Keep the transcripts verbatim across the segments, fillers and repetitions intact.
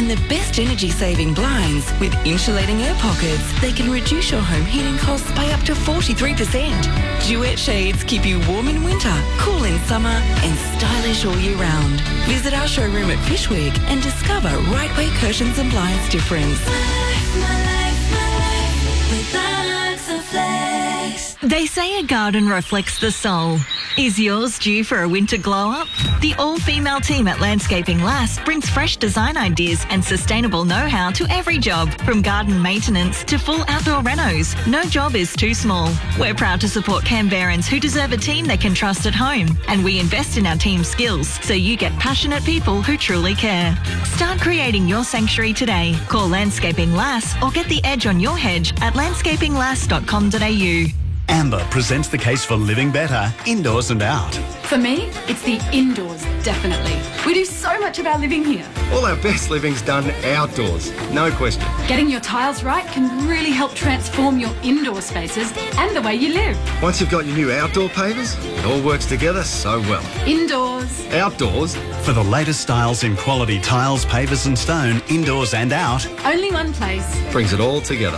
and the best energy-saving blinds with insulating air pockets. They can reduce your home heating costs by up to forty-three percent. Duet shades keep you warm in winter, cool in summer and stylish all year round. Visit our showroom at Fishwick and discover Right Way Curtains and Blinds difference. My life, my life, my life with Luxaflex. They say a garden reflects the soul. Is yours due for a winter glow-up? The all-female team at Landscaping Lass brings fresh design ideas and sustainable know-how to every job, from garden maintenance to full outdoor renos. No job is too small. We're proud to support Canberrans who deserve a team they can trust at home, and we invest in our team's skills so you get passionate people who truly care. Start creating your sanctuary today. Call Landscaping Lass or get the edge on your hedge at landscaping lass dot com dot a u. Amber presents the case for living better, indoors and out. For me, it's the indoors, definitely. We do so much of our living here. All our best living's done outdoors, no question. Getting your tiles right can really help transform your indoor spaces and the way you live. Once you've got your new outdoor pavers, it all works together so well. Indoors. Outdoors. For the latest styles in quality tiles, pavers and stone, indoors and out. Only one place. Brings it all together.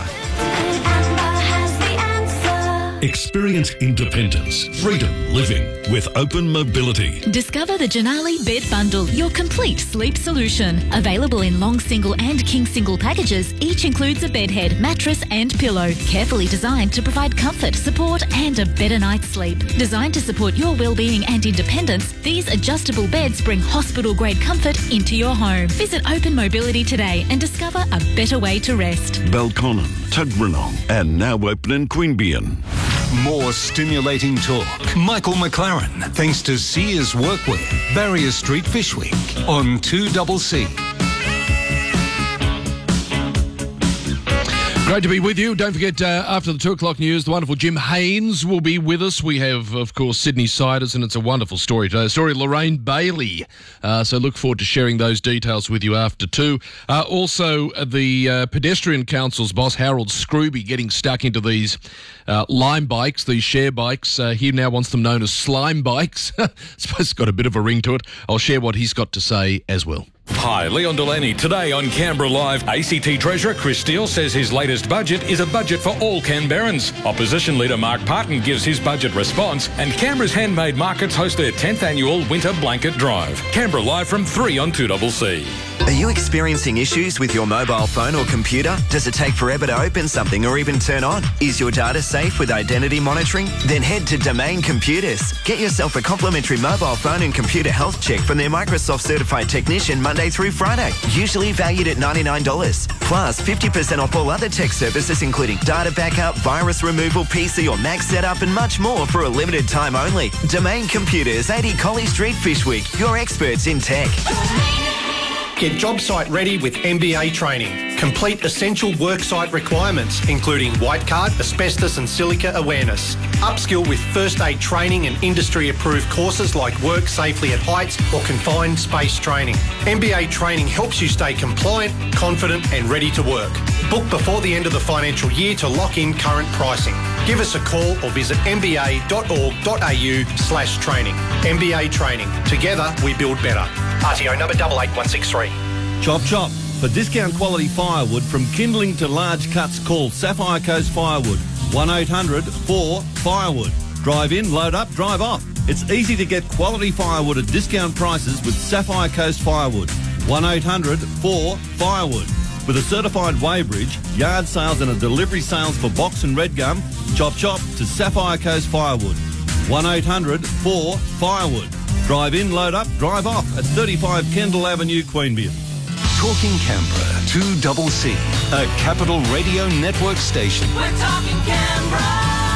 Experience independence, freedom living with Open Mobility. Discover the Janali Bed Bundle, your complete sleep solution. Available in long single and king single packages, each includes a bed head, mattress and pillow. Carefully designed to provide comfort, support and a better night's sleep. Designed to support your well-being and independence, these adjustable beds bring hospital-grade comfort into your home. Visit Open Mobility today and discover a better way to rest. Belconnen, Tuggeranong and now open in Queanbeyan. More stimulating talk. Michael McLaren, thanks to Sears Workwear, Barrier Street, Fishwick, on two C C. Great to be with you. Don't forget, uh, after the two o'clock news, the wonderful Jim Haynes will be with us. We have, of course, Sydney Siders, and it's a wonderful story today. A story of Lorraine Bailey. Uh, so look forward to sharing those details with you after two. Uh, also, the uh, Pedestrian Council's boss, Harold Scrooby, getting stuck into these uh, lime bikes, these share bikes. Uh, he now wants them known as slime bikes. I suppose it's got a bit of a ring to it. I'll share what he's got to say as well. Hi, Leon Delaney. Today on Canberra Live, A C T Treasurer Chris Steele says his latest budget is a budget for all Canberrans. Opposition Leader Mark Parton gives his budget response, and Canberra's handmade markets host their tenth annual Winter Blanket Drive. Canberra Live from three on two C C. Are you experiencing issues with your mobile phone or computer? Does it take forever to open something or even turn on? Is your data safe with identity monitoring? Then head to Domain Computers. Get yourself a complimentary mobile phone and computer health check from their Microsoft certified technician Monday through Friday, usually valued at ninety-nine dollars. Plus fifty percent off all other tech services including data backup, virus removal, P C or Mac setup and much more for a limited time only. Domain Computers, eighty Collie Street, Fishwick. Your experts in tech. Get job site ready with M B A training. Complete essential work site requirements, including white card, asbestos and silica awareness. Upskill with first aid training and industry-approved courses like work safely at heights or confined space training. M B A training helps you stay compliant, confident and ready to work. Book before the end of the financial year to lock in current pricing. Give us a call or visit m b a dot org dot a u slash training. M B A Training. Together we build better. R T O number eight eight one six three. Chop chop. For discount quality firewood from kindling to large cuts, call Sapphire Coast Firewood. one eight hundred four firewood. Drive in, load up, drive off. It's easy to get quality firewood at discount prices with Sapphire Coast Firewood. one eight hundred four firewood. With a certified weighbridge, yard sales and a delivery sales for box and red gum, chop chop to Sapphire Coast Firewood. one eight hundred four firewood. Drive in, load up, drive off at thirty-five Kendall Avenue, Queanbeyan. Talking Canberra, two C C, a Capital Radio Network station. We're talking Canberra.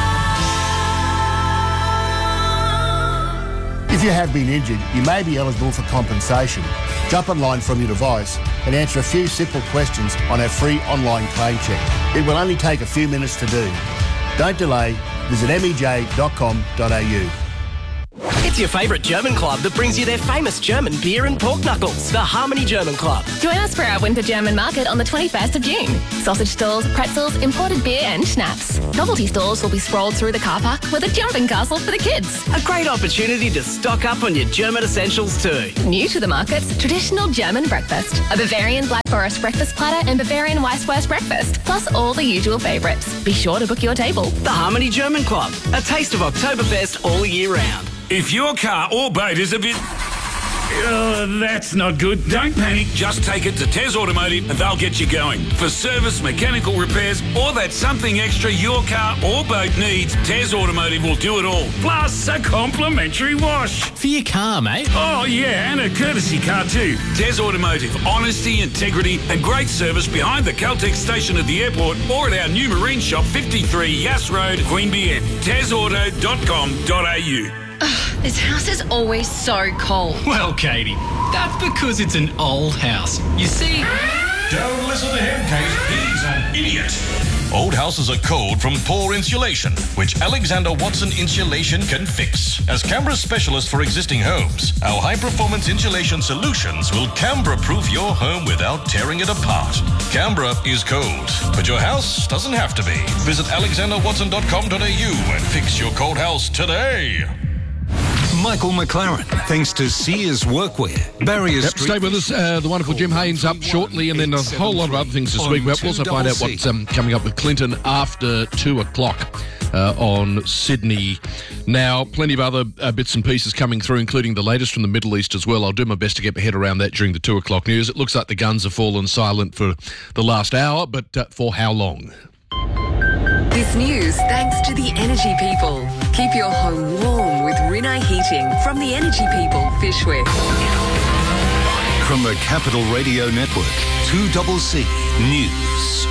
If you have been injured, you may be eligible for compensation. Jump online from your device and answer a few simple questions on our free online claim check. It will only take a few minutes to do. Don't delay. Visit m e j dot com dot a u. It's your favourite German club that brings you their famous German beer and pork knuckles, the Harmony German Club. Join us for our Winter German Market on the twenty-first of June. Sausage stalls, pretzels, imported beer and schnapps. Novelty stores will be sprawled through the car park with a jumping castle for the kids. A great opportunity to stock up on your German essentials too. New to the markets, traditional German breakfast. A Bavarian Black Forest breakfast platter and Bavarian Weisswurst breakfast, plus all the usual favourites. Be sure to book your table. The Harmony German Club, a taste of Oktoberfest all year round. If your car or boat is a bit... Oh, that's not good. Don't panic. Just take it to Tez Automotive and they'll get you going. For service, mechanical repairs, or that something extra your car or boat needs, Tez Automotive will do it all. Plus a complimentary wash. For your car, mate. Oh, yeah, and a courtesy car too. Tez Automotive. Honesty, integrity and great service behind the Caltex station at the airport or at our new marine shop, fifty-three Yass Road, Queanbeyan. tez auto dot com dot a u. Ugh, this house is always so cold. Well, Katie, that's because it's an old house. You see... Don't listen to him, Kate. He's an idiot. Old houses are cold from poor insulation, which Alexander Watson Insulation can fix. As Canberra's specialist for existing homes, our high-performance insulation solutions will Canberra-proof your home without tearing it apart. Canberra is cold, but your house doesn't have to be. Visit alexander watson dot com dot a u and fix your cold house today. Michael McLaren, thanks to Sears Workwear, Barrier Yep, Street. stay with us. Uh, the wonderful Jim Haynes up shortly, and then a whole lot of other things to speak about. We'll also find out what's um, coming up with Clinton after two o'clock uh, on Sydney. Now, plenty of other uh, bits and pieces coming through, including the latest from the Middle East as well. I'll do my best to get my head around that during the two o'clock news. It looks like the guns have fallen silent for the last hour, but uh, for how long? This news thanks to the Energy People. Keep your home warm with Rinnai Heating from the Energy People, Fishwick. From the Capital Radio Network, two C C News.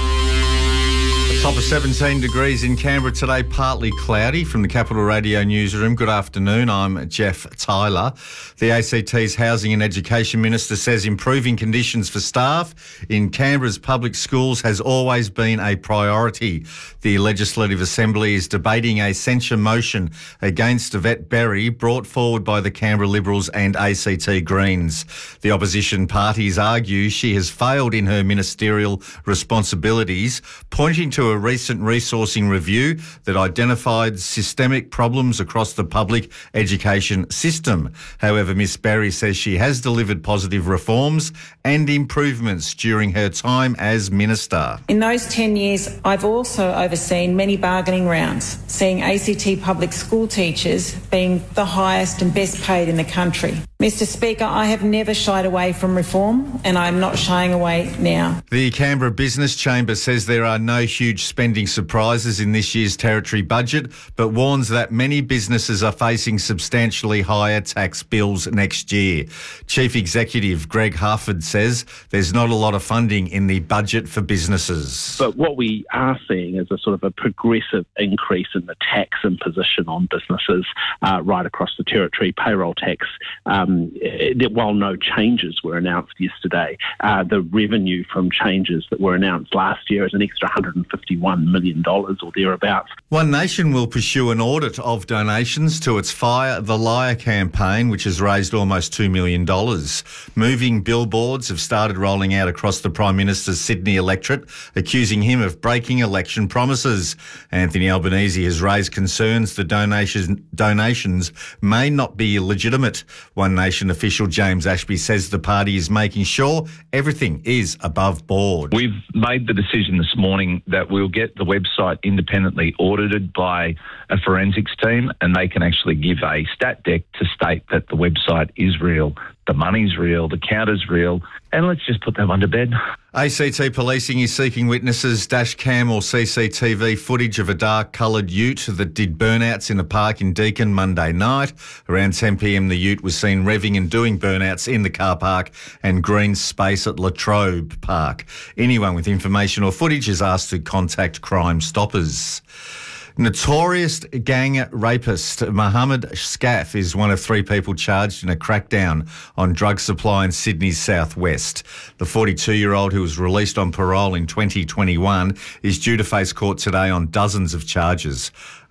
Top of seventeen degrees in Canberra today, partly cloudy. From the Capital Radio newsroom, good afternoon. I'm Jeff Tyler. The A C T's Housing and Education Minister says improving conditions for staff in Canberra's public schools has always been a priority. The Legislative Assembly is debating a censure motion against Yvette Berry brought forward by the Canberra Liberals and A C T Greens. The opposition parties argue she has failed in her ministerial responsibilities, pointing to a recent resourcing review that identified systemic problems across the public education system. However, Miss Berry says she has delivered positive reforms and improvements during her time as Minister. In those ten years, I've also overseen many bargaining rounds, seeing A C T public school teachers being the highest and best paid in the country. Mister Speaker, I have never shied away from reform, and I'm not shying away now. The Canberra Business Chamber says there are no huge spending surprises in this year's territory budget, but warns that many businesses are facing substantially higher tax bills next year. Chief Executive Greg Harford says there's not a lot of funding in the budget for businesses. But what we are seeing is a sort of a progressive increase in the tax imposition on businesses uh, right across the territory. Payroll tax, um, it, while no changes were announced yesterday, uh, the revenue from changes that were announced last year is an extra one hundred fifty-one million dollars or thereabouts. One Nation will pursue an audit of donations to its Fire the Liar campaign, which has raised almost two million dollars. Moving billboards have started rolling out across the Prime Minister's Sydney electorate, accusing him of breaking election promises. Anthony Albanese has raised concerns the donations, donations may not be legitimate. One Nation official James Ashby says the party is making sure everything is above board. We've made the decision this morning that we'll get the website independently audited by a forensics team, and they can actually give a stat deck to state that the website is real, the money's real, the count is real, and let's just put that one to bed. A C T Policing is seeking witnesses, dash cam or C C T V footage of a dark coloured ute that did burnouts in a park in Deakin Monday night. Around ten p m the ute was seen revving and doing burnouts in the car park and green space at Latrobe Park. Anyone with information or footage is asked to contact Crime Stoppers. Notorious gang rapist Mohammed Scaff is one of three people charged in a crackdown on drug supply in Sydney's southwest. The forty-two-year-old, who was released on parole in twenty twenty-one, is due to face court today on dozens of charges.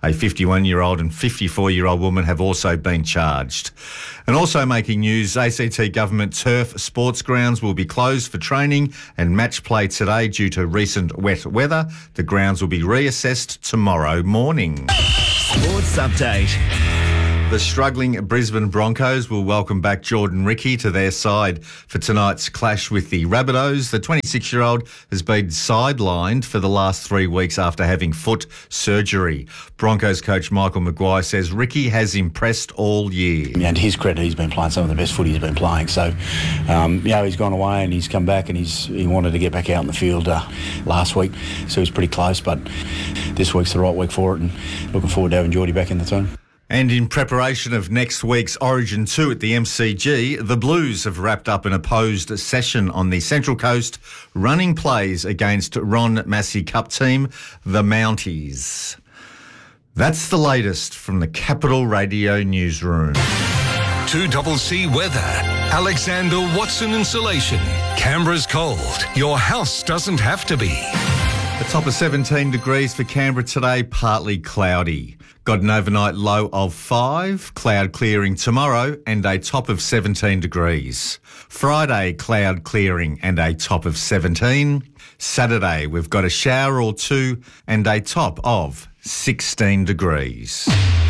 A fifty-one-year-old and fifty-four-year-old woman have also been charged. And also making news, A C T government turf sports grounds will be closed for training and match play today due to recent wet weather. The grounds will be reassessed tomorrow morning. Sports update. The struggling Brisbane Broncos will welcome back Jordan Ricky to their side for tonight's clash with the Rabbitohs. The twenty-six-year-old has been sidelined for the last three weeks after having foot surgery. Broncos coach Michael Maguire says Ricky has impressed all year. And to his credit, he's been playing some of the best footy he's been playing. So, um, you know, he's gone away and he's come back and he's he wanted to get back out in the field uh, last week. So he's pretty close, but this week's the right week for it and looking forward to having Geordie back in the team. And in preparation of next week's Origin two at the M C G, the Blues have wrapped up an opposed session on the Central Coast, running plays against Ron Massey Cup team, the Mounties. That's the latest from the Capital Radio newsroom. two C C weather. Alexander Watson Insulation. Canberra's cold. Your house doesn't have to be. A top of seventeen degrees for Canberra today, partly cloudy. Got an overnight low of five, cloud clearing tomorrow and a top of seventeen degrees. Friday, cloud clearing and a top of seventeen. Saturday, we've got a shower or two and a top of sixteen degrees.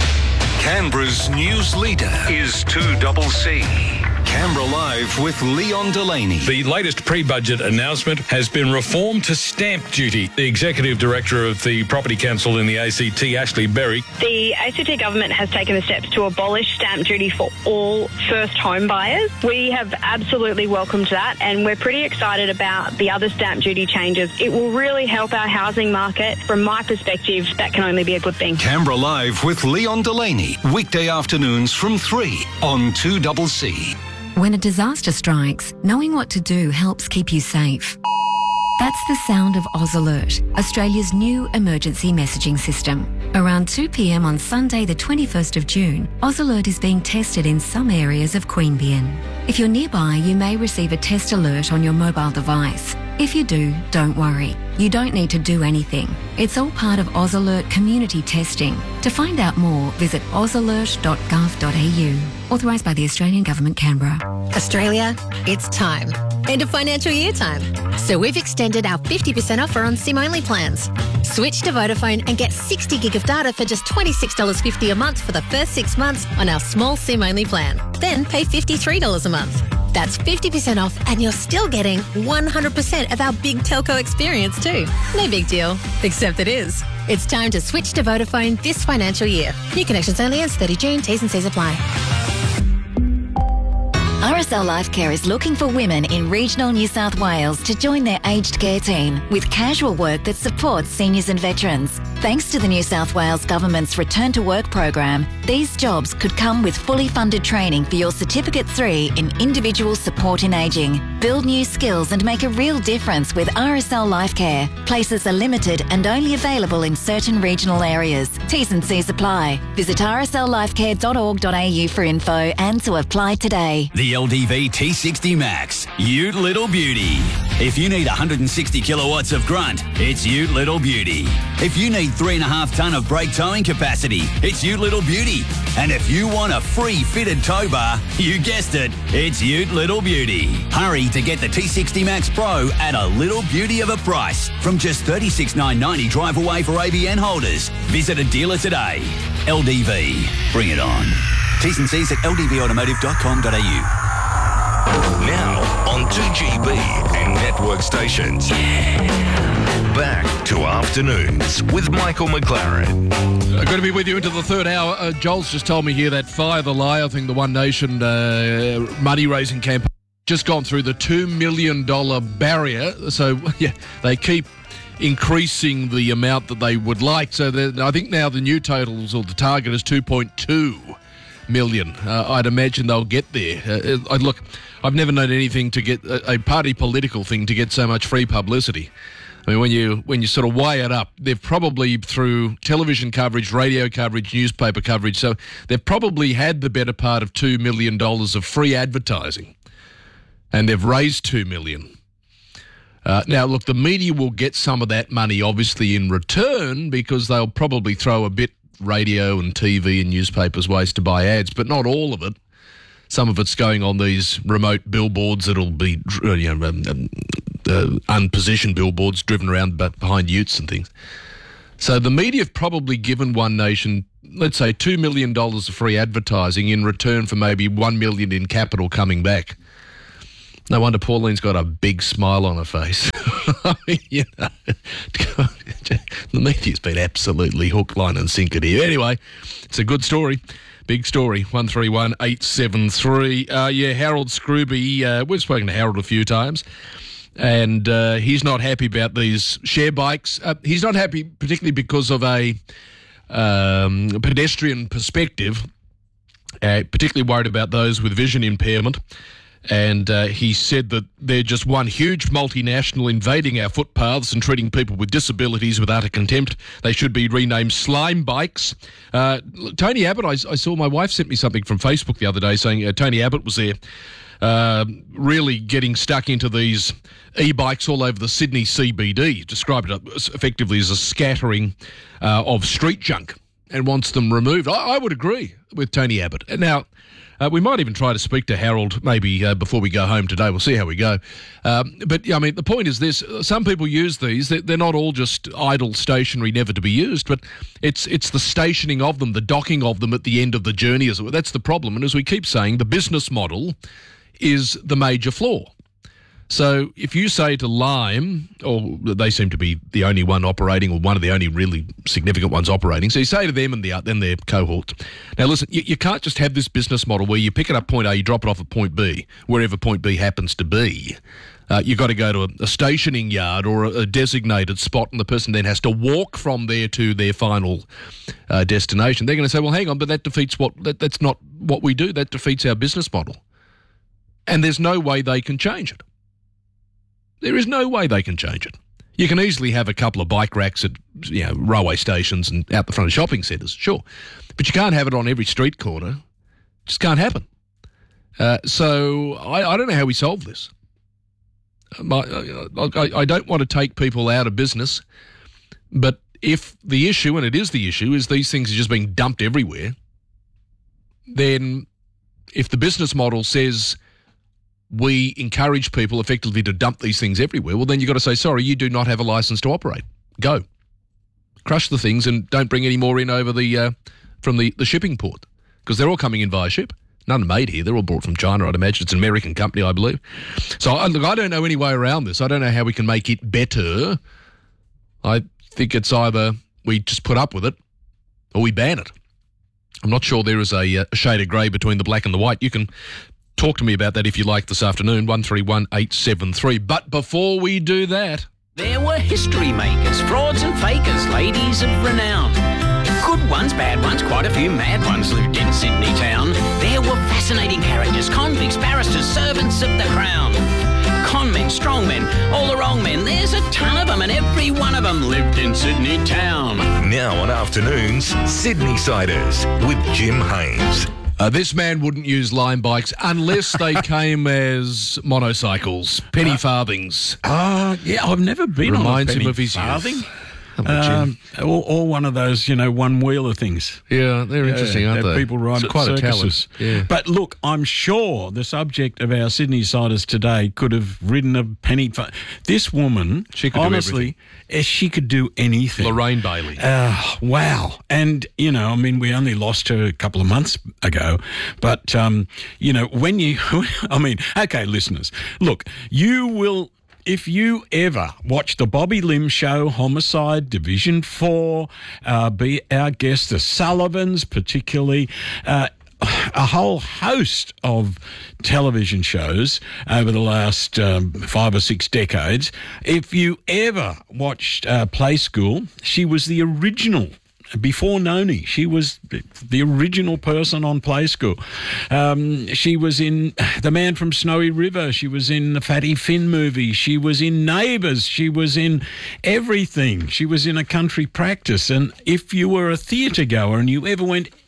Canberra's news leader is two C C. Canberra Live with Leon Delaney. The latest pre-budget announcement has been reform to stamp duty. The Executive Director of the Property Council in the A C T, Ashley Berry. The A C T government has taken the steps to abolish stamp duty for all first home buyers. We have absolutely welcomed that and we're pretty excited about the other stamp duty changes. It will really help our housing market. From my perspective, that can only be a good thing. Canberra Live with Leon Delaney. Weekday afternoons from three on two C C. When a disaster strikes, knowing what to do helps keep you safe. That's the sound of Oz Alert, Australia's new emergency messaging system. Around two p.m. on Sunday the twenty-first of June, Oz Alert is being tested in some areas of Queanbeyan. If you're nearby, you may receive a test alert on your mobile device. If you do, don't worry. You don't need to do anything. It's all part of Oz Alert community testing. To find out more, visit oz alert dot gov dot a u. Authorised by the Australian Government, Canberra. Australia, it's time. End of financial year time. So we've extended our fifty percent offer on SIM-only plans. Switch to Vodafone and get sixty gig of data for just twenty-six dollars fifty a month for the first six months on our small SIM-only plan. Then pay fifty-three dollars a month. That's fifty percent off and you're still getting one hundred percent of our big telco experience too. No big deal, except it is. It's time to switch to Vodafone this financial year. New connections only as thirty June, T's and C's apply. R S L Life Care is looking for women in regional New South Wales to join their aged care team with casual work that supports seniors and veterans. Thanks to the New South Wales Government's Return to Work program, these jobs could come with fully funded training for your Certificate three in Individual Support in Ageing. Build new skills and make a real difference with R S L Life Care. Places are limited and only available in certain regional areas. T's and C's apply. Visit r s l life care dot org dot a u for info and to apply today. The L D V T sixty Max, Ute Little Beauty. If you need one hundred sixty kilowatts of grunt, it's Ute Little Beauty. If you need three and a half tonne of brake towing capacity, it's Ute Little Beauty. And if you want a free fitted tow bar, you guessed it, it's Ute Little Beauty. Hurry to get the T sixty Max Pro at a little beauty of a price from just thirty-six thousand nine hundred ninety drive away for A B N holders. Visit a dealer today. L D V, bring it on. T's and C's at l d v automotive dot com dot a u. Now on two G B and network stations. Back to afternoons with Michael McLaren. I'm going to be with you into the third hour. Uh, Joel's just told me here that Fire the Lie, I think the One Nation uh, money raising campaign, just gone through the two million dollars barrier. So, yeah, they keep increasing the amount that they would like. So I think now the new totals or the target is two point two million. Uh, I'd imagine they'll get there. Uh, uh, look, I've never known anything to get a, a party political thing to get so much free publicity. I mean, when you when you sort of weigh it up, they've probably, through television coverage, radio coverage, newspaper coverage, so they've probably had the better part of two million dollars of free advertising, and they've raised two million dollars. Uh, now, look, the media will get some of that money, obviously, in return, because they'll probably throw a bit radio and T V and newspapers ways to buy ads, but not all of it. Some of it's going on these remote billboards that'll be, you know, um, um, uh, unpositioned billboards driven around behind utes and things. So the media have probably given One Nation, let's say, two million dollars of free advertising in return for maybe one million dollars in capital coming back. No wonder Pauline's got a big smile on her face. I mean, you know, the media's been absolutely hook, line and sinker here. Anyway, it's a good story. Big story, one three one eight seven three. Uh, yeah, Harold Scrooby, uh, we've spoken to Harold a few times, and uh, he's not happy about these share bikes. Uh, he's not happy particularly because of a um, pedestrian perspective, uh, particularly worried about those with vision impairment. And uh, he said that they're just one huge multinational invading our footpaths and treating people with disabilities with utter contempt. They should be renamed slime bikes. Uh, Tony Abbott, I, I saw my wife sent me something from Facebook the other day saying uh, Tony Abbott was there uh, really getting stuck into these e-bikes all over the Sydney C B D. He described it effectively as a scattering uh, of street junk and wants them removed. I, I would agree with Tony Abbott. Now, Uh, we might even try to speak to Harold maybe uh, before we go home today. We'll see how we go. Um, but, I mean, the point is this. Some people use these. They're, they're not all just idle stationary, never to be used, but it's it's the stationing of them, the docking of them at the end of the journey. That's the problem. And as we keep saying, the business model is the major flaw. So if you say to Lime, or they seem to be the only one operating, or one of the only really significant ones operating, so you say to them and the, then their cohort, now listen, you, you can't just have this business model where you pick it up point A, you drop it off at point B, wherever point B happens to be. Uh, you've got to go to a, a stationing yard or a, a designated spot, and the person then has to walk from there to their final uh, destination. They're going to say, well, hang on, but that defeats what, that, that's not what we do. That defeats our business model. And there's no way they can change it. There is no way they can change it. You can easily have a couple of bike racks at, you know, railway stations and out the front of shopping centres, sure. But you can't have it on every street corner. It just can't happen. Uh, so I, I don't know how we solve this. My, I, I don't want to take people out of business, but if the issue, and it is the issue, is these things are just being dumped everywhere, then if the business model says we encourage people effectively to dump these things everywhere, well, then you've got to say, sorry, you do not have a licence to operate. Go. Crush the things and don't bring any more in over the uh, from the, the shipping port, because they're all coming in via ship. None are made here. They're all brought from China, I'd imagine. It's an American company, I believe. So, look, I don't know any way around this. I don't know how we can make it better. I think it's either we just put up with it or we ban it. I'm not sure there is a, a shade of grey between the black and the white. You can talk to me about that if you like this afternoon, one three one eight seven three. But before we do that, there were history makers, frauds and fakers, ladies of renown. Good ones, bad ones, quite a few mad ones lived in Sydney town. There were fascinating characters, convicts, barristers, servants of the crown. Con men, strong men, all the wrong men, there's a ton of them, and every one of them lived in Sydney town. Now on afternoons, Sydney Siders with Jim Haynes. Uh, this man wouldn't use Lime bikes unless they came as motorcycles, penny uh, farthings. Ah, uh, yeah, I've never been Reminds on a penny him of his farthing. Youth. Um, or, or one of those, you know, one-wheeler things. Yeah, they're interesting, yeah, aren't they? People ride it's quite circuses. a talent. Yeah. But look, I'm sure the subject of our Sydney Siders today could have ridden a penny. Fa- this woman, she could honestly, do she could do anything. Lorraine Bailey. Uh, wow. And, you know, I mean, we only lost her a couple of months ago. But, um, you know, when you, I mean, okay, listeners, look, you will... If you ever watch the Bobby Lim Show, Homicide, Division four, uh, be our guest, the Sullivans particularly, uh, a whole host of television shows over the last um, five or six decades. If you ever watched uh, Play School, she was the original. Before Noni, she was the original person on Play School. Um, she was in The Man from Snowy River. She was in the Fatty Finn movie. She was in Neighbours. She was in everything. She was in A Country Practice. And if you were a theatre goer and you ever went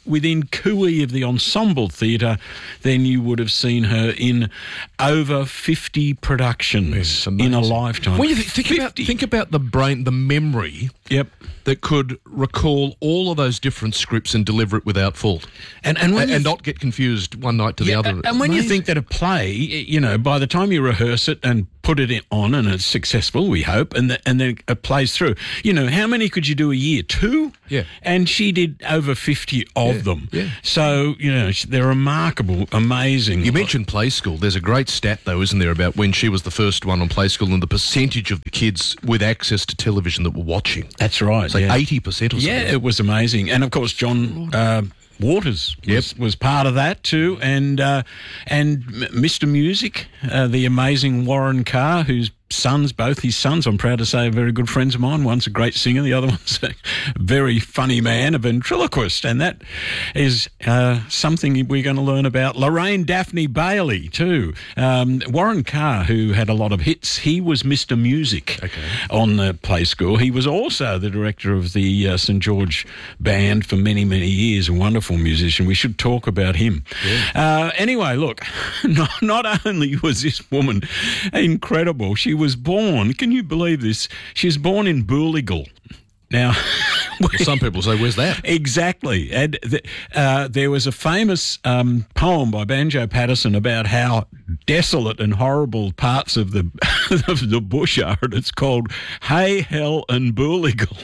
within cooey of the Ensemble Theatre, then you would have seen her in over fifty productions in a lifetime. When you th- think about think about the brain, the memory, yep, that could recall all of those different scripts and deliver it without fault, and and, when and, you and th- not get confused one night to yeah, the other. And when Amazing. you think that a play, you know, by the time you rehearse it and put it in, on, and it's successful, we hope, and the, and then it plays through. You know, how many could you do a year? Two? Yeah. And she did over fifty of Yeah, them. yeah. So, you know, they're remarkable, amazing. You mentioned Play School. There's a great stat, though, isn't there, about when she was the first one on Play School and the percentage of the kids with access to television that were watching. That's right. So yeah. eighty percent or something. Yeah, it was amazing. And, of course, John uh, Waters was, was part of that too. And, uh, and Mister Music, uh, the amazing Warren Carr, whose sons, both his sons, I'm proud to say, are very good friends of mine. One's a great singer, the other one's a very funny man, a ventriloquist, and that is uh, something we're going to learn about. Lorraine Daphne Bailey, too. Um, Warren Carr, who had a lot of hits, he was Mister Music okay. on the Play School. He was also the director of the uh, St George Band for many, many years, a wonderful musician. We should talk about him. Yeah. Uh, anyway, look, not, not only was this woman incredible, she was was born, can you believe this? She was born in Booligal. Now, well, some people say, where's that? Exactly. And th- uh, there was a famous um, poem by Banjo Patterson about how desolate and horrible parts of the of the bush are, and it's called Hey, Hell and Booligal.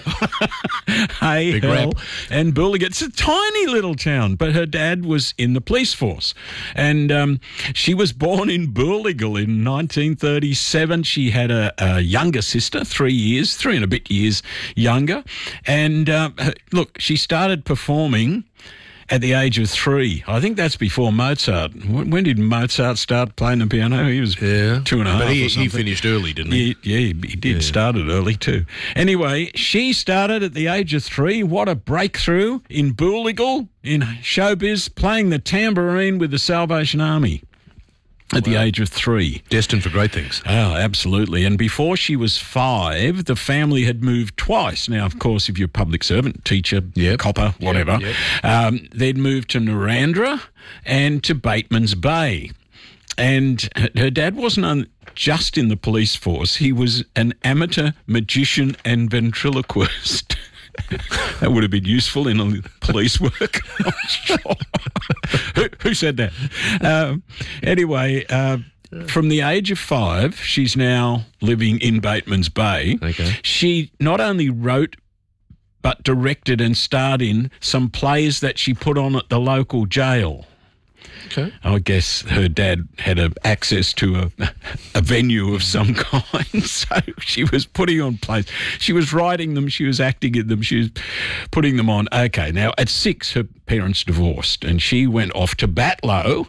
Hey, Big Hell rap. and Booligal. It's a tiny little town, but her dad was in the police force. And um, she was born in Booligal in nineteen thirty-seven. She had a, a younger sister, three years, three and a bit years younger. And uh, look, she started performing at the age of three. I think that's before Mozart. When when did Mozart start playing the piano? He was yeah. two and a half. But he, or something. he finished early, didn't he? Yeah, yeah he did Yeah. start it early too. Anyway, she started at the age of three. What a breakthrough in Booligal, in showbiz, playing the tambourine with the Salvation Army. At the age of three. Destined for great things. Oh, absolutely. And before she was five, the family had moved twice. Now, of course, if you're a public servant, teacher, Yep. copper, whatever, Yep, Um, they'd moved to Narrandera and to Bateman's Bay. And her- her dad wasn't on, just in the police force. He was an amateur magician and ventriloquist. That would have been useful in a police work, I'm sure. who, who said that? Um, anyway, uh, from the age of five, she's now living in Bateman's Bay. Okay. She not only wrote but directed and starred in some plays that she put on at the local jail. Okay. I guess her dad had a, access to a, a venue of some kind, so she was putting on plays. She was writing them, she was acting in them, she was putting them on. Okay, now at six, her parents divorced, and she went off to Batlow.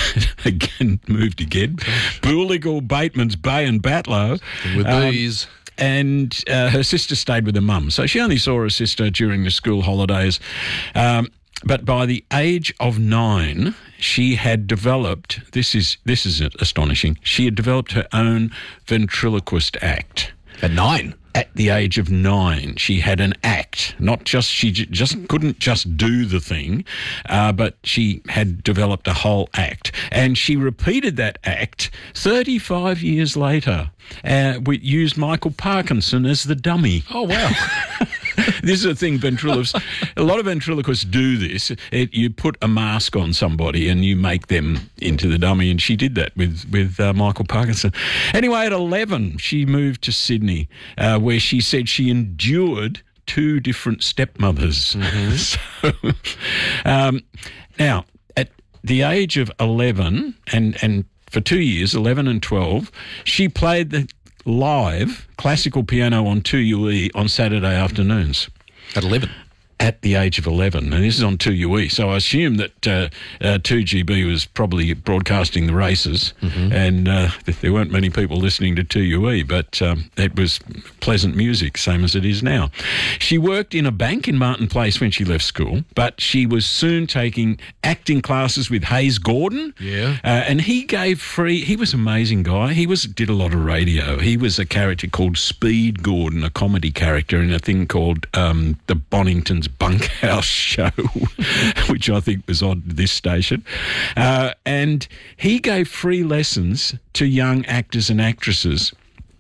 again, moved again. Booligal, Bateman's Bay and Batlow. With Um, these... and uh, her sister stayed with her mum. So she only saw her sister during the school holidays. Um, but by the age of nine, she had developed, this is this is astonishing, she had developed her own ventriloquist act. At nine? At the age of nine, she had an act. Not just, she j- just couldn't just do the thing, uh, but she had developed a whole act. And she repeated that act thirty-five years later. Uh, we used Michael Parkinson as the dummy. Oh, wow. This is a thing ventriloquists, a lot of ventriloquists do this. It, you put a mask on somebody and you make them into the dummy, and she did that with, with uh, Michael Parkinson. Anyway, at eleven, she moved to Sydney, uh, where she said she endured two different stepmothers. So, um, now, at the age of eleven, and, and for two years, eleven and twelve, she played the live classical piano on two U E on Saturday afternoons. At eleven? At the age of eleven, and this is on two U E, so I assume that uh, uh, two G B was probably broadcasting the races, Mm-hmm. and uh, there weren't many people listening to two U E, but um, it was pleasant music, same as it is now. She worked in a bank in Martin Place when she left school, but she was soon taking acting classes with Hayes Gordon, Yeah. uh, and he gave free. He was an amazing guy. He was did a lot of radio. He was a character called Speed Gordon, a comedy character in a thing called um, the Boningtons Clarkson's Bunkhouse show, which I think was on this station. Uh, and he gave free lessons to young actors and actresses.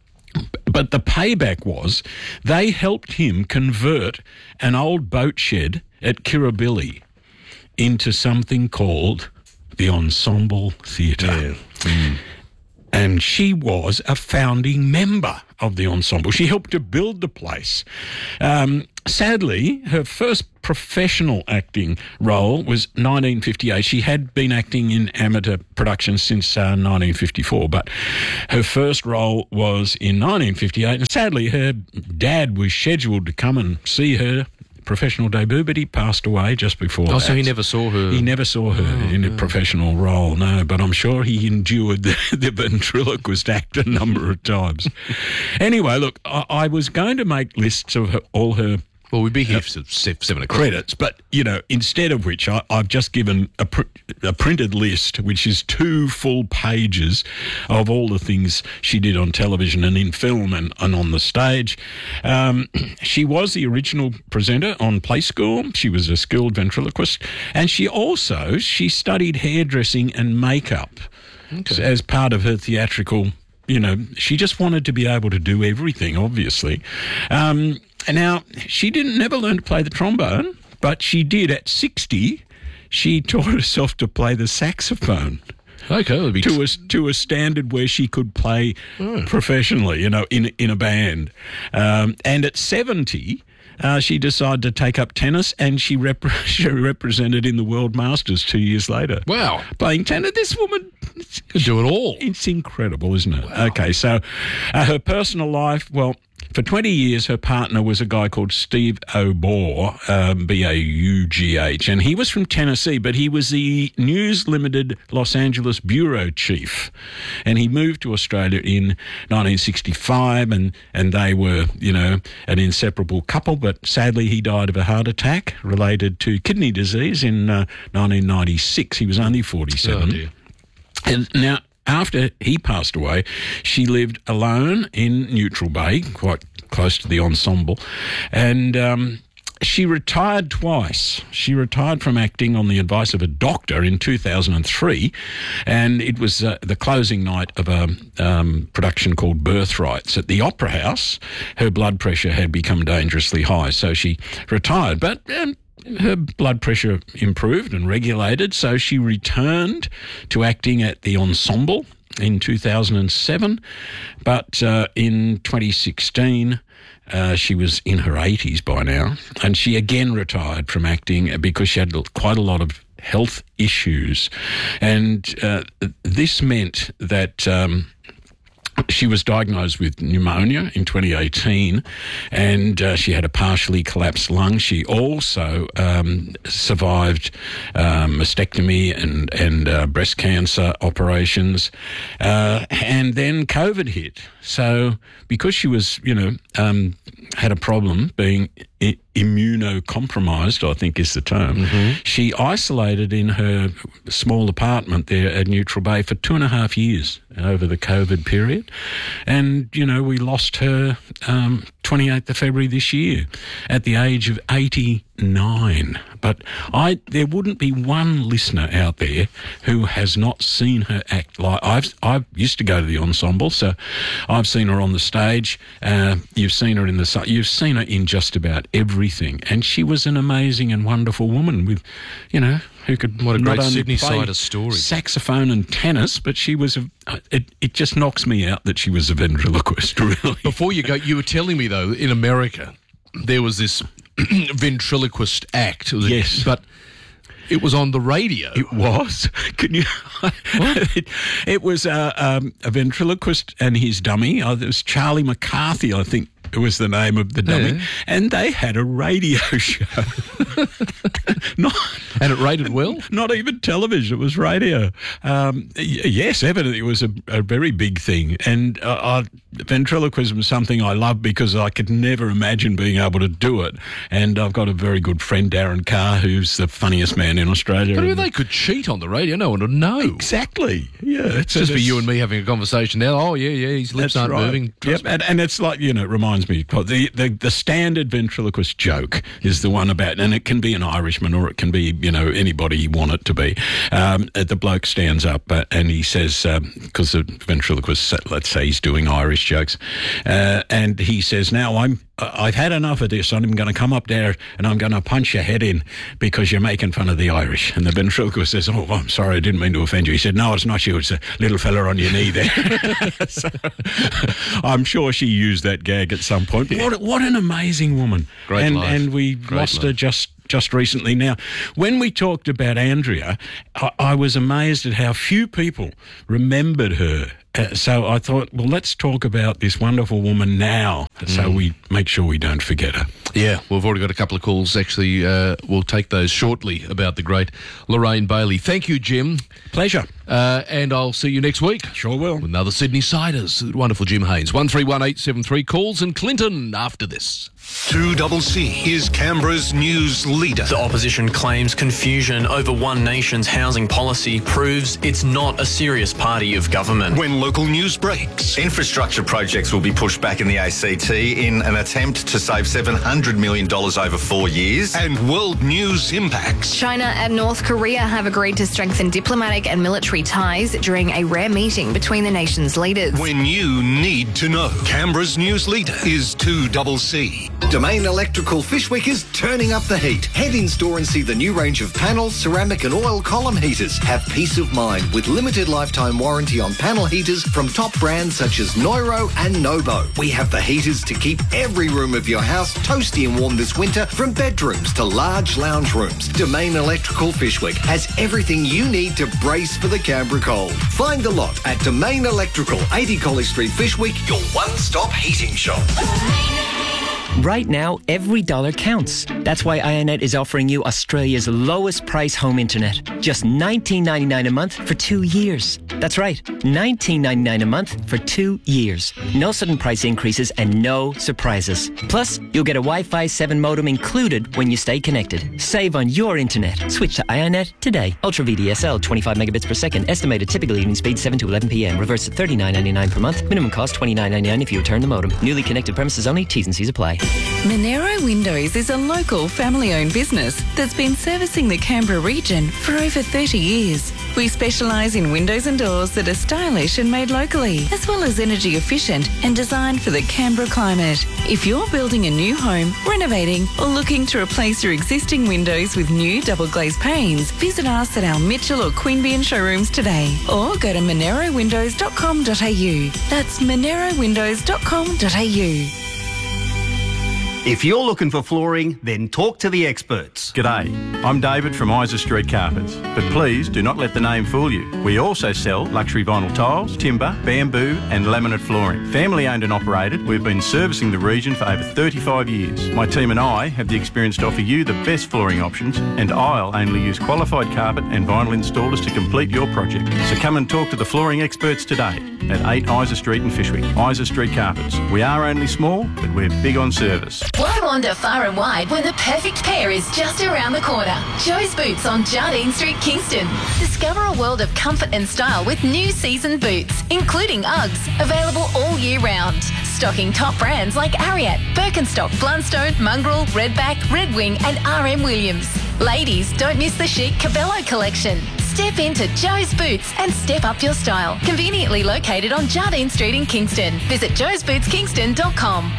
But the payback was they helped him convert an old boat shed at Kirribilli into something called the Ensemble Theatre. Yeah. Mm. And she was a founding member of the Ensemble. She helped to build the place. Um, sadly, her first professional acting role was nineteen fifty-eight. She had been acting in amateur productions since uh, nineteen fifty-four, but her first role was in nineteen fifty-eight. And sadly, her dad was scheduled to come and see her professional debut, but he passed away just before oh, that. so he never saw her? He never saw her oh, in a no. professional role, no, but I'm sure he endured the, the ventriloquist act a number of times. Anyway, look, I, I was going to make lists of her, all her Well, we'd be here uh, for seven o'clock. Credits, but, you know, instead of which I, I've just given a, pr- a printed list, which is two full pages of all the things she did on television and in film and, and on the stage. Um, she was the original presenter on Play School. She was a skilled ventriloquist. And she also, she studied hairdressing and makeup okay. as part of her theatrical, you know, she just wanted to be able to do everything, obviously. Um And now, she didn't never learn to play the trombone, but she did at sixty. She taught herself to play the saxophone. Okay, be to a to a standard where she could play oh. professionally, you know, in in a band. Um, and at seventy, uh, she decided to take up tennis, and she, rep- she represented in the World Masters two years later. Wow, playing tennis. This woman could do it all. It's incredible, isn't it? Wow. Okay, so uh, her personal life, well. For twenty years, her partner was a guy called Steve O'Bore, um, B A U G H, and he was from Tennessee, but he was the News Limited Los Angeles bureau chief, and he moved to Australia in nineteen sixty-five, and, and they were, you know, an inseparable couple, but sadly he died of a heart attack related to kidney disease in uh, nineteen ninety-six. He was only forty-seven. Oh, dear. And now, after he passed away, she lived alone in Neutral Bay, quite close to the Ensemble, and um, she retired twice. She retired from acting on the advice of a doctor in two thousand three, and it was uh, the closing night of a um, production called Birthrights at the Opera House. Her blood pressure had become dangerously high, so she retired, but... Um, her blood pressure improved and regulated, so she returned to acting at the Ensemble in two thousand seven. But uh, in twenty sixteen, uh, she was in her eighties by now, and she again retired from acting because she had quite a lot of health issues. And uh, this meant that... Um, She was diagnosed with pneumonia in twenty eighteen, and uh, she had a partially collapsed lung. She also um, survived um, mastectomy and, and uh, breast cancer operations, uh, and then COVID hit. So because she was, you know, um, had a problem being I- immunocompromised, I think is the term, mm-hmm. she isolated in her small apartment there at Neutral Bay for two and a half years over the COVID period. And, you know, we lost her um, twenty-eighth of February this year at the age of eighty-nine. But I there wouldn't be one listener out there who has not seen her act live. I've, I've used to go to the Ensemble, so I've seen her on the stage. Uh, you've seen her in the you've seen her in just about everything. And she was an amazing and wonderful woman with, you know, who could what a great not Sydney play side of story, saxophone and tennis, but she was a, it, it just knocks me out that she was a ventriloquist, really. Before you go, you were telling me though, in America there was this ventriloquist act. Yes, but it was on the radio. It was. Can you? it, it was uh, um, a ventriloquist and his dummy. Uh, it was Charlie McCarthy, I think. It was the name of the dummy, yeah. And they had a radio show. not, and it rated well? Not even television, it was radio. Um, y- yes, evidently it was a, a very big thing. And uh, I, ventriloquism is something I love because I could never imagine being able to do it. And I've got a very good friend, Darren Carr, who's the funniest man in Australia. But they could cheat on the radio, no one would know. Exactly, yeah. It's just for you and me having a conversation now. Oh, yeah, yeah, his lips aren't right. moving. Yep. And, and it's like, you know, it reminds reminds me, the, the the standard ventriloquist joke is the one about, and it can be an Irishman or it can be, you know, anybody you want it to be. Um, the bloke stands up uh, and he says, because um, the ventriloquist, let's say he's doing Irish jokes, uh, and he says, now I'm, I've had enough of this. I'm going to come up there and I'm going to punch your head in because you're making fun of the Irish. And the ventriloquist says, oh, I'm sorry, I didn't mean to offend you. He said, no, it's not you. It's a little fella on your knee there. So, I'm sure she used that gag at some point. Yeah. What, what an amazing woman. Great and, life. and we Great lost life. her just just recently. Now, when we talked about Andrea, I, I was amazed at how few people remembered her. Uh, so I thought, well, let's talk about this wonderful woman now, mm. so we make sure we don't forget her. Yeah, we've already got a couple of calls. Actually, uh, we'll take those shortly about the great Lorraine Bailey. Thank you, Jim. Pleasure. Uh, and I'll see you next week. Sure will. With another Sydney Siders. Wonderful Jim Haynes. one three one eight seven three calls and Clinton after this. two C C is Canberra's news leader. The opposition claims confusion over One Nation's housing policy proves it's not a serious party of government. When local news breaks. Infrastructure projects will be pushed back in the A C T in an attempt to save seven hundred million dollars over four years. And world news impacts. China and North Korea have agreed to strengthen diplomatic and military ties during a rare meeting between the nation's leaders. When you need to know. Canberra's news leader is two C C. Domain Electrical Fishwick is turning up the heat. Head in store and see the new range of panel, ceramic and oil column heaters. Have peace of mind with limited lifetime warranty on panel heaters from top brands such as Neuro and Nobo. We have the heaters to keep every room of your house toasty and warm this winter, from bedrooms to large lounge rooms. Domain Electrical Fishwick has everything you need to brace for the Canberra cold. Find the lot at Domain Electrical, eighty College Street, Fishwick, your one-stop heating shop. Right now, every dollar counts. That's why Ionet is offering you Australia's lowest price home internet. Just nineteen ninety-nine a month for two years. That's right, nineteen ninety-nine a month for two years. No sudden price increases and no surprises. Plus, you'll get a Wi-Fi seven modem included when you stay connected. Save on your internet. Switch to Ionet today. Ultra V D S L, twenty-five megabits per second. Estimated typical evening speed seven to eleven p.m. Reverse at thirty-nine ninety-nine per month. Minimum cost twenty-nine ninety-nine if you return the modem. Newly connected premises only. T's and C's apply. Monero Windows is a local family-owned business that's been servicing the Canberra region for over thirty years. We specialise in windows and doors that are stylish and made locally, as well as energy efficient and designed for the Canberra climate. If you're building a new home, renovating or looking to replace your existing windows with new double glazed panes, visit us at our Mitchell or Queanbeyan showrooms today, or go to monero windows dot com dot a u. That's monero windows dot com dot a u. If you're looking for flooring, then talk to the experts. G'day, I'm David from Isa Street Carpets, but please do not let the name fool you. We also sell luxury vinyl tiles, timber, bamboo and laminate flooring. Family owned and operated, we've been servicing the region for over thirty-five years. My team and I have the experience to offer you the best flooring options, and I'll only use qualified carpet and vinyl installers to complete your project. So come and talk to the flooring experts today at eight Isa Street in Fishwick. Isa Street Carpets. We are only small, but we're big on service. Why wander far and wide when the perfect pair is just around the corner? Joe's Boots on Jardine Street, Kingston. Discover a world of comfort and style with new season boots, including Uggs, available all year round. Stocking top brands like Ariat, Birkenstock, Blundstone, Mongrel, Redback, Red Wing and R M Williams. Ladies, don't miss the chic Cabello collection. Step into Joe's Boots and step up your style. Conveniently located on Jardine Street in Kingston. Visit joes boots kingston dot com.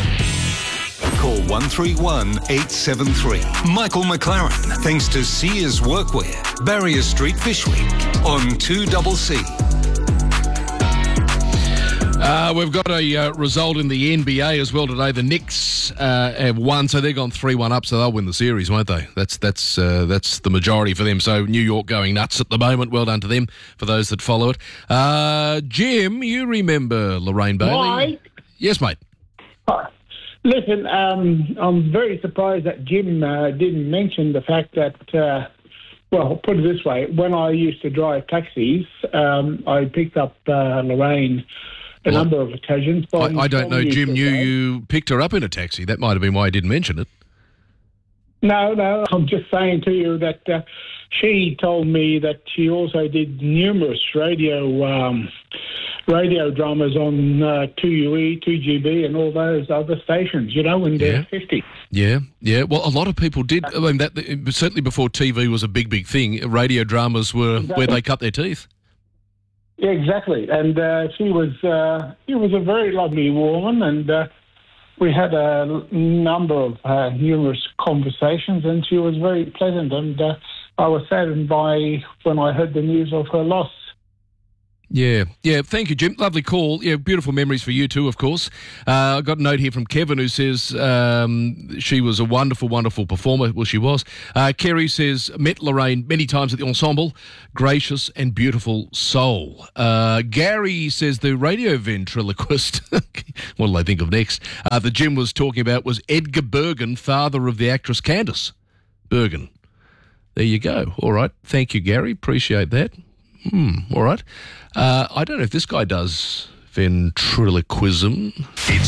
Call one three one eight seven three. Michael McLaren, thanks to Sears Workwear, Barrier Street, Fishwick, on two C C. Uh, we've got a uh, result in the N B A as well today. The Knicks uh, have won, so they've gone three one up, so they'll win the series, won't they? That's that's uh, that's the majority for them. So New York going nuts at the moment. Well done to them for those that follow it. Uh, Jim, you remember Lorraine Bailey? Mike? Yes, mate. Hi. Listen, um, I'm very surprised that Jim uh, didn't mention the fact that, uh, well, put it this way, when I used to drive taxis, um, I picked up uh, Lorraine a well, number of occasions. I, I don't know, Jim knew you picked her up in a taxi. That might have been why I didn't mention it. No, no, I'm just saying to you that uh, she told me that she also did numerous radio um, radio dramas on uh, two U E, two G B and all those other stations, you know, in Yeah. the fifties. Yeah, yeah. Well, a lot of people did. I mean, that certainly before T V was a big, big thing, radio dramas were Exactly. where they cut their teeth. Yeah, exactly. And uh, she was uh, she was a very lovely woman, and uh, we had a number of uh, numerous conversations, and she was very pleasant. And uh, I was saddened by when I heard the news of her loss. Yeah, yeah. Thank you, Jim. Lovely call. Yeah, beautiful memories for you too, of course. Uh, I got a note here from Kevin who says um, she was a wonderful, wonderful performer. Well, she was. Uh, Kerry says, met Lorraine many times at the ensemble. Gracious and beautiful soul. Uh, Gary says the radio ventriloquist, what will I think of next? Uh, the Jim was talking about was Edgar Bergen, father of the actress Candice Bergen. There you go. All right. Thank you, Gary. Appreciate that. Hmm, all right. Uh, I don't know if this guy does ventriloquism. It's